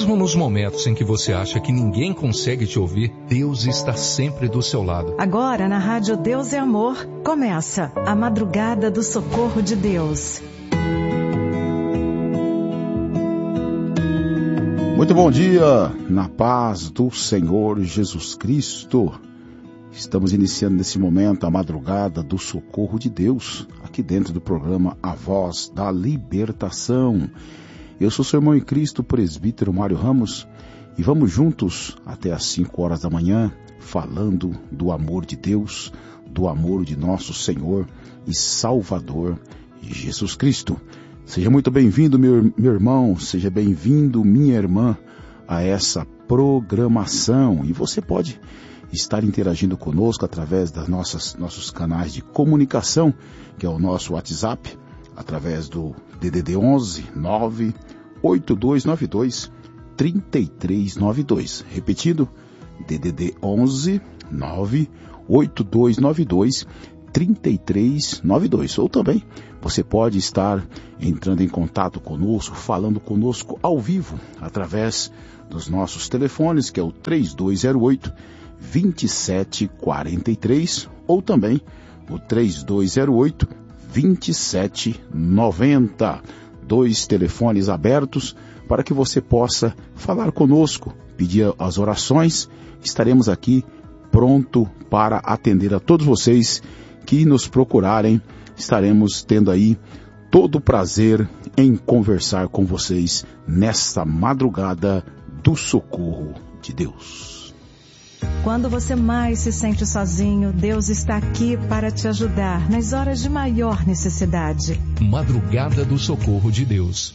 Mesmo nos momentos em que você acha que ninguém consegue te ouvir, Deus está sempre do seu lado. Agora, na Rádio Deus é Amor, começa a Madrugada do Socorro de Deus. Muito bom dia, na paz do Senhor Jesus Cristo. Estamos iniciando nesse momento a Madrugada do Socorro de Deus, aqui dentro do programa A Voz da Libertação. Eu sou seu irmão em Cristo, presbítero Mário Ramos, e vamos juntos até às 5 horas da manhã, falando do amor de Deus, do amor de nosso Senhor e Salvador Jesus Cristo. Seja muito bem-vindo, meu irmão, seja bem-vindo, minha irmã, a essa programação. E você pode estar interagindo conosco através das nossos canais de comunicação, que é o nosso WhatsApp, através do DDD 11 98292 3392. Repetindo, DDD 11 98292 3392. Ou também você pode estar entrando em contato conosco, falando conosco ao vivo, através dos nossos telefones, que é o 3208-2743, ou também o 3208-2790. 2 telefones abertos para que você possa falar conosco, pedir as orações. Estaremos aqui pronto para atender a todos vocês que nos procurarem. Estaremos tendo aí todo o prazer em conversar com vocês nesta madrugada do socorro de Deus. Quando você mais se sente sozinho, Deus está aqui para te ajudar nas horas de maior necessidade. Madrugada do Socorro de Deus.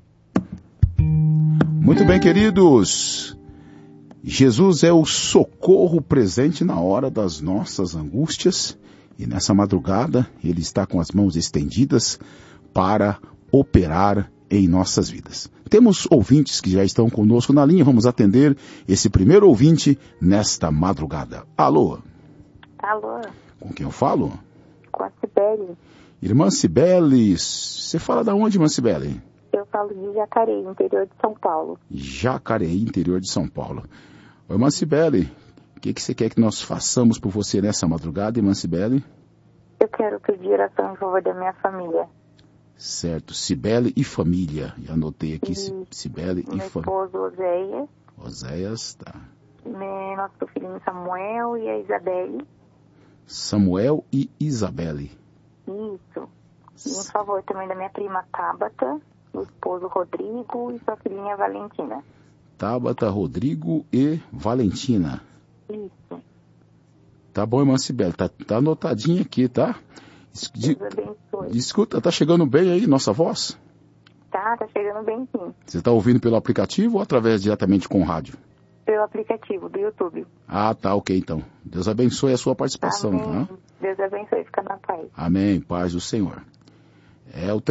Muito bem, queridos. Jesus é o socorro presente na hora das nossas angústias. E nessa madrugada, Ele está com as mãos estendidas para operar em nossas vidas. Temos ouvintes que já estão conosco na linha. Vamos atender esse primeiro ouvinte nesta madrugada. Alô? Alô? Com quem eu falo? Com a Cibele. Irmã Cibele, você fala da onde, irmã Cibele? Eu falo de Jacareí, interior de São Paulo. Jacareí, interior de São Paulo. Ô, irmã Cibele, o que você quer que nós façamos por você nessa madrugada, irmã Cibele? Eu quero pedir oração em favor da minha família. Certo, Cibele e família. Já anotei aqui, Cibele e família. Meu esposo Oséias. Oséias, tá. Nosso filhinho Samuel e a Isabelle. Samuel e Isabelle. Isso. E em favor também da minha prima Tabata, o esposo Rodrigo e sua filhinha Valentina. Tabata, Rodrigo e Valentina. Isso. Tá bom, irmã Cibele, tá anotadinho aqui, tá? Deus abençoe. Escuta, tá chegando bem aí nossa voz? Tá chegando bem sim. Você tá ouvindo pelo aplicativo ou através diretamente com o rádio? Pelo aplicativo do YouTube. Ah, tá, ok então. Deus abençoe a sua participação. Amém. Tá? Deus abençoe, fica na paz. Amém, paz do Senhor. É o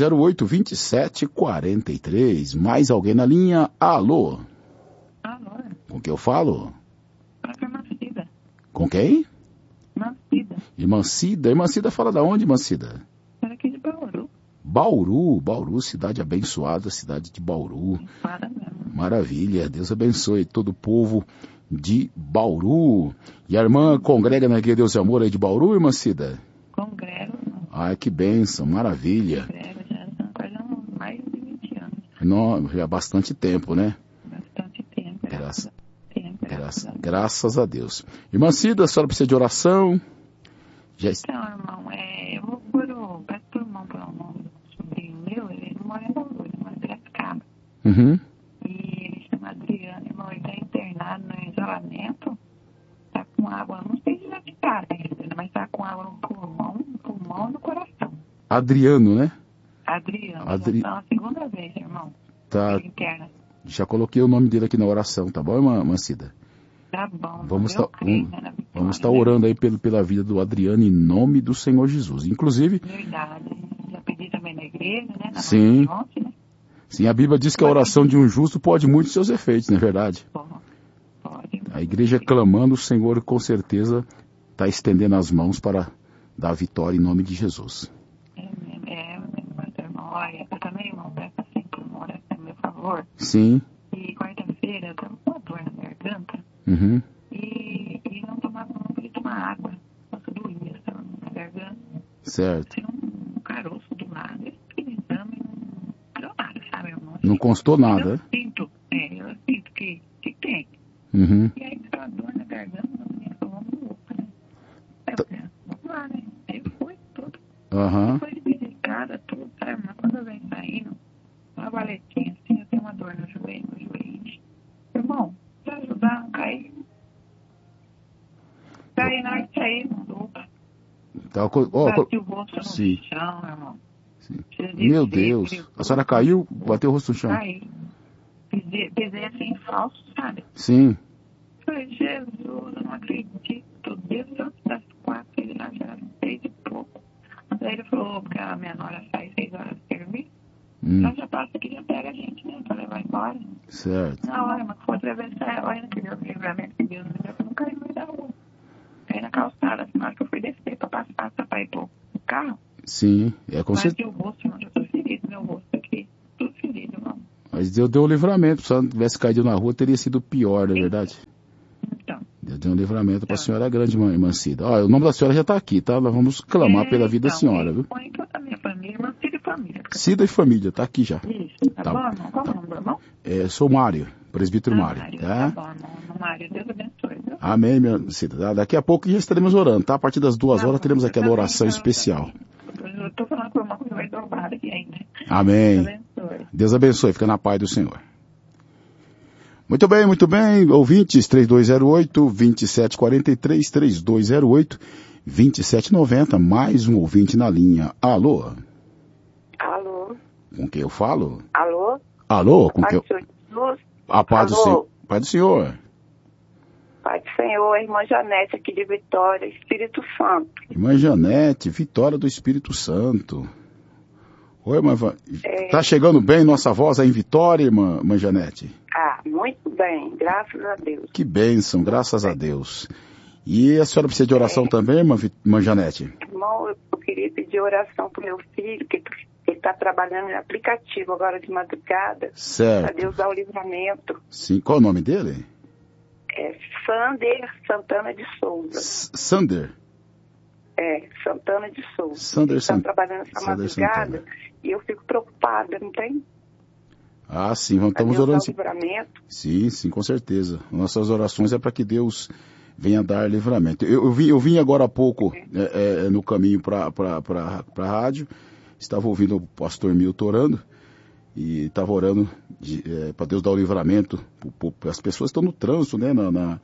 3208-2743. Mais alguém na linha? Alô? Alô? Com quem eu falo? Irmã Cida. Com quem? Irmã Cida. Irmã Cida? Irmã Cida fala da onde, irmã Cida? Era aqui de Bauru. Bauru, cidade abençoada, cidade de Bauru. Maravilha, Deus abençoe todo o povo de Bauru. E a irmã congrega na Igreja Deus e Amor aí de Bauru, irmã Cida? Congrego. Ai, que bênção, maravilha. Congrego já quase mais de 20 anos. Não, já há bastante tempo, né? Bastante tempo. Graças a Deus. Irmã Cida, a senhora precisa de oração? Então, irmão, eu vou peço por irmão para um sobrinho meu, ele não mora em Bauru, ele mora em Piracicaba. Uhum. E ele chama Adriano, irmão, ele está internado no isolamento, tá com água, não sei se já te tá ainda, mas tá com água no pulmão e no coração. Adriano, né? Adriano, então a segunda vez, irmão. Tá. Ele interna. Já coloquei o nome dele aqui na oração, tá bom, irmã Cida? Tá bom. Vamos estar orando aí pela vida do Adriano em nome do Senhor Jesus. Inclusive... Verdade. Já pedi também na igreja, né? Sim. Sim, a Bíblia diz que a oração de um justo pode muito seus efeitos, não é verdade? Pode. A igreja clamando, o Senhor com certeza está estendendo as mãos para dar vitória em nome de Jesus. Olha, eu também, irmão, peço sempre uma oração a meu favor. Sim. E segunda-feira, eu tava com uma dor na garganta. Uhum. E não podia tomar água. Nossa, doía, estava na garganta. Certo. Tinha um caroço do lado, eu fiz exame e não deu nada, sabe, irmão? Não constou nada, eu sinto que tem. Uhum. E aí, aquela dor na garganta, a menina falou, vamos no UPA, né? Aí eu falei, vamos lá, né? Aí foi tudo. Aham. Depois de visicada, tudo, sabe? Mas quando eu venho saindo, uma valetinha assim, eu tenho uma dor no joelho. Irmão, pra ajudar, caí. Caí na hora de sair, não. Bati o rosto no chão, irmão. Sim. Meu Deus, a senhora caiu, bateu o rosto no chão? Caí. Pisei assim, falso, sabe? Sim. Falei, Jesus, eu não acredito. Desde das 4, ele lá já era 6 e pouco. Mas aí ele falou que a minha nora sai 6 horas de serviço. Então já passa aqui, já pega a gente, né? Pra levar embora. Certo. Na hora, mas foi atravessar, olha que Deus, livramento que Deus me deu, eu não caí no meio da rua. Caí na calçada, assim, na hora que eu fui descer pra passar, pra ir pro carro. Sim, é com certeza. Bati o rosto, irmão, já tô ferido, meu rosto aqui, tudo ferido, irmão. Mas Deus deu o livramento, se ela não tivesse caído na rua, teria sido pior, não é verdade? Então. Deus deu um livramento para a senhora grande, irmã Cida. Ó, o nome da senhora já está aqui, tá? Nós vamos clamar pela vida da senhora, viu? Põe toda a minha família, irmã Cida e família. Cida e família, está aqui já. Isso, tá bom, irmão? Qual é o nome do irmão? Sou Mário, presbítero Mário, tá? Tá bom, irmão. Mário, Deus abençoe, viu? Amém, minha Cida. Daqui a pouco já estaremos orando, tá? A partir das 2 horas teremos aquela oração especial. Eu tô falando com uma coisa mais dobrada aqui ainda. Amém. Deus abençoe. Deus abençoe, fica na paz do Senhor. Muito bem, ouvintes, 3208-2743, 3208-2790, mais um ouvinte na linha. Alô? Alô? Com quem eu falo? Alô? Alô? Com quem eu... A paz do Senhor. Pai do Senhor, irmã Janete aqui de Vitória, Espírito Santo. Irmã Janete, Vitória do Espírito Santo. Oi, irmã. Tá chegando bem nossa voz aí em Vitória, irmã Janete? Ah, muito bem, graças a Deus. Que bênção, graças a Deus. E a senhora precisa de oração também, irmã Janete? Irmão, eu queria pedir oração pro meu filho, que ele está trabalhando em aplicativo agora de madrugada. Certo. Para Deus dar o livramento. Sim, qual é o nome dele? Sander Santana de Souza. Sander? Santana de Souza. Sander Ele está trabalhando essa madrugada Santana. E eu fico preocupada, não tem? Ah, sim, estamos orando. Sim, com certeza. Nossas orações é para que Deus venha dar livramento. Eu vim agora há pouco no caminho para a rádio, estava ouvindo o pastor Milton orando, e estava orando para Deus dar o livramento para as pessoas que estão no trânsito, né,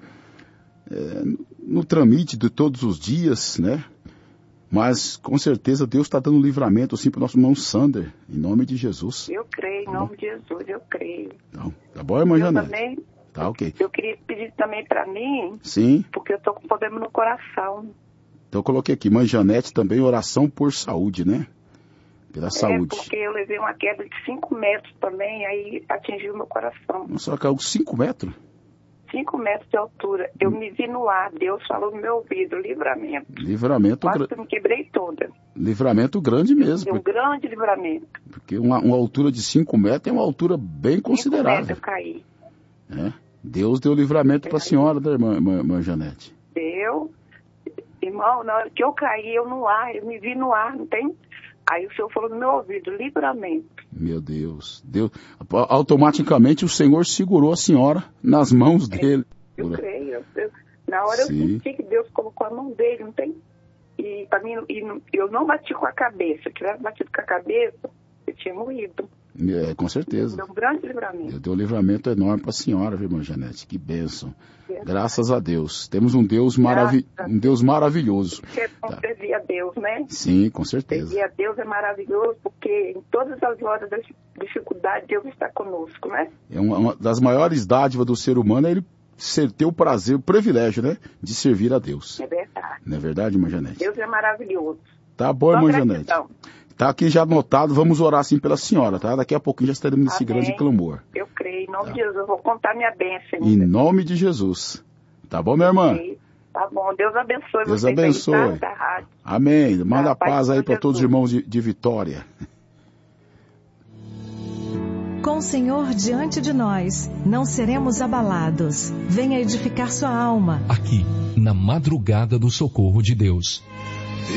no tramite de todos os dias, né? Mas, com certeza, Deus está dando livramento, assim, para o nosso irmão Sander, em nome de Jesus. Eu creio, em nome de Jesus, eu creio. Então, tá bom, irmã Janete? Também, tá, ok. Eu queria pedir também para mim, sim, porque eu estou com problema no coração. Então, eu coloquei aqui, irmã Janete, também oração por saúde, né? Pela saúde. Porque eu levei uma queda de 5 metros também, aí atingiu meu coração. Nossa, ela caiu 5 metros? 5 metros de altura. Eu me vi no ar, Deus falou no meu ouvido, livramento. Quase que eu me quebrei toda. Livramento grande mesmo. Um grande livramento. Porque uma altura de 5 metros é uma altura bem considerável. 5 metros eu caí. Deus deu livramento para a senhora, da irmã Janete. Deu. Irmão, na hora que eu caí, eu me vi no ar, não tem? Aí o Senhor falou no meu ouvido, livramento. Meu Deus. Automaticamente o Senhor segurou a senhora nas mãos dele. Eu creio. Na hora eu senti que Deus colocou a mão dele, não tem? E para mim, eu não bati com a cabeça. Se tivesse batido com a cabeça, eu tinha morrido. Com certeza. Deu um grande livramento. Deu um livramento enorme para a senhora, viu, irmã Janete? Que bênção. Graças a Deus. Temos um Deus maravilhoso. É bom servir a Deus, né? Sim, com certeza. Servir a Deus é maravilhoso, porque em todas as horas da dificuldade, Deus está conosco, né? Uma das maiores dádivas do ser humano é ele ter o prazer, o privilégio, né? De servir a Deus. É verdade. Não é verdade, irmã Janete? Deus é maravilhoso. Tá bom, irmã Janete. Tá aqui já anotado, vamos orar assim pela senhora, tá? Daqui a pouquinho já estaremos nesse grande clamor. Eu creio, em nome de Jesus, eu vou contar minha bênção. Em nome de Jesus. Tá bom, minha irmã? Tá bom, Deus abençoe Deus vocês abençoe. aí, tá? Da rádio. Amém. Manda paz aí para todos os irmãos de Vitória. Com o Senhor diante de nós, não seremos abalados. Venha edificar sua alma. Aqui, na madrugada do socorro de Deus.